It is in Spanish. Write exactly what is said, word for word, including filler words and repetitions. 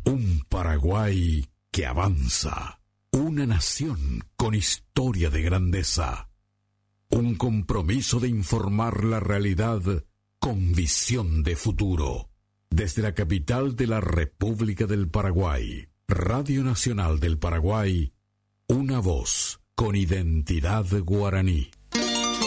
Un Paraguay que avanza. Una nación con historia de grandeza. Un compromiso de informar la realidad con visión de futuro. Desde la capital de la República del Paraguay, Radio Nacional del Paraguay, una voz con identidad guaraní.